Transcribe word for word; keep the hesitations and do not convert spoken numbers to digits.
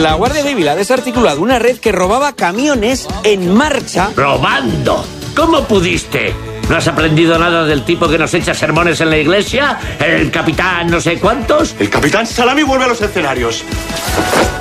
La Guardia Civil ha desarticulado una red que robaba camiones en marcha. ¡Robando! ¿Cómo pudiste? ¿No has aprendido nada del tipo que nos echa sermones en la iglesia? ¿El capitán no sé cuántos? El capitán Salami vuelve a los escenarios.